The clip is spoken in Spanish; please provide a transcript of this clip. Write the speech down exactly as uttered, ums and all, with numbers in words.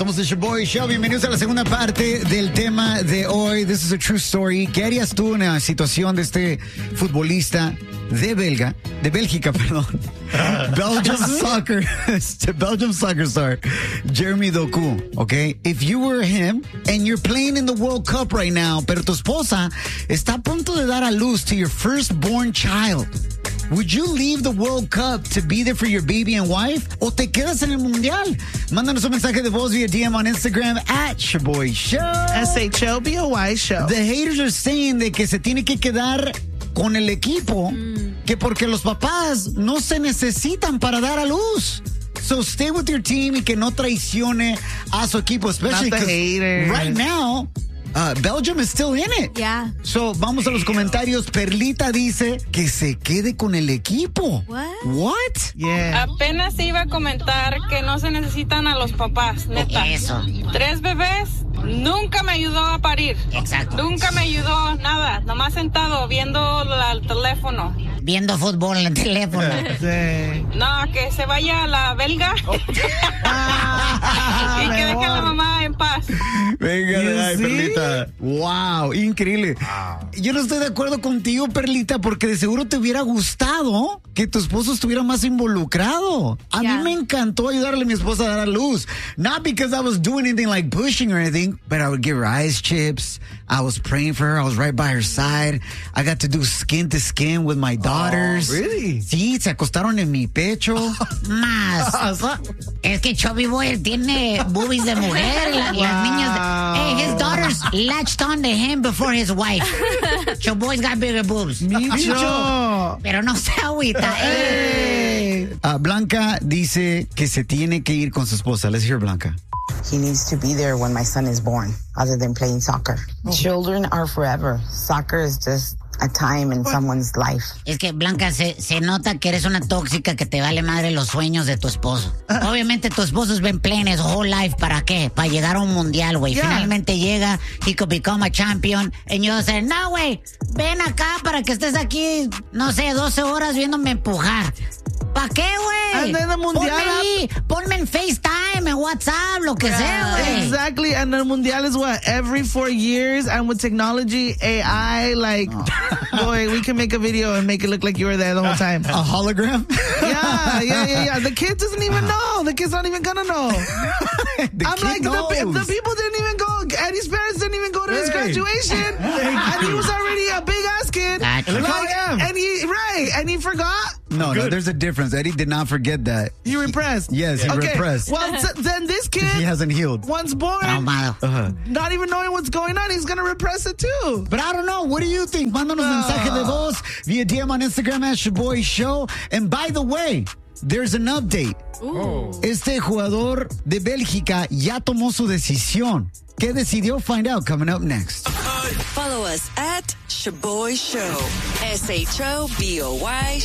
Somos el Shaboy Show. Bienvenidos a la segunda parte del tema de hoy. This is a true story. ¿Qué harías tú en la situación de este futbolista de Belga, de Bélgica, perdón? Belgium soccer, Belgium soccer star, Jeremy Doku, okay? If you were him and you're playing in the World Cup right now, pero tu esposa está a punto de dar a luz to your firstborn child, would you leave the World Cup to be there for your baby and wife? ¿O te quedas en el Mundial? Mándanos un mensaje de voz via D M on Instagram at Shaboy Show. S H O B O Y Show. The haters are saying de que se tiene que quedar con el equipo, mm. que porque los papás no se necesitan para dar a luz. So stay with your team y que no traicione a su equipo, especially because right now, Uh, Belgium is still in it. Yeah. So, vamos a los comentarios. Perlita dice que se quede con el equipo. What? What? Yeah. Apenas iba a comentar que no se necesitan a los papás, neta. Eso. Tres bebés, nunca me ayudó a parir. Exacto. Nunca me ayudó nada. Nomás sentado viendo la, el teléfono. Viendo fútbol en el teléfono. Sí. No, que se vaya a la belga. Oh. Y que deje a la mamá en paz. Venga, ay, ¿Sí? Perlita. Wow, increíble. Wow. Yo no estoy de acuerdo contigo, Perlita, porque de seguro te hubiera gustado que tu esposo estuviera más involucrado. A yeah. mí me encantó ayudarle a mi esposa a dar a luz. Not because I was doing anything like pushing or anything, but I would give her ice chips. I was praying for her. I was right by her side. I got to do skin to skin with my daughters. Oh, really? Sí, se acostaron en mi pecho. Más. Es que Chubby Boy tiene boobies de mujer. La, wow. Las niñas. De, hey, his daughters latched on to him before his wife. Chubby Boy's got bigger boobs. Micho. Pero no se agüita. Hey. Uh, Blanca dice que se tiene que ir con su esposa. Let's hear Blanca. He needs to be there when my son is born, other than playing soccer. Oh. Children are forever. Soccer is just a time in someone's life. Es que, Blanca, se, se nota que eres una tóxica que te vale madre los sueños de tu esposo. Obviamente tu esposo's been playing his whole life. ¿Para qué? Para llegar a un mundial, güey. Yeah. Finalmente llega, he could become a champion. And you say, no, güey, ven acá para que estés aquí, no sé, doce horas viéndome empujar. ¿Para qué, güey? And then the mundial. Ponme ahí, ponme en FaceTime, en WhatsApp, lo que yeah. sea, güey. Exactly, and the mundial is what? Every four years, and with technology, A I, like, oh. boy, we can make a video and make it look like you were there the whole time. A hologram? Yeah, yeah, yeah, yeah. The kid doesn't even know. The kid's not even gonna know. the I'm kid like, knows. The, the people didn't even go, Eddie's parents didn't even go to hey. his graduation, and he was already a big-ass kid. Gotcha. Like, Look how I am. And he, right, and he forgot. No, Good. no, there's a difference. Eddie did not forget that. You repressed? Yes, he okay. repressed. Well, t- then this kid... He hasn't healed. Once born, uh-huh. not even knowing what's going on, he's going to repress it too. But I don't know. What do you think? Mándanos uh. mensaje de voz via D M on Instagram at Shaboy Show. And by the way, there's an update. Ooh. Este jugador de Bélgica ya tomó su decisión. ¿Qué decidió? Find out coming up next. Follow us at Shaboy Show. S H O B O Y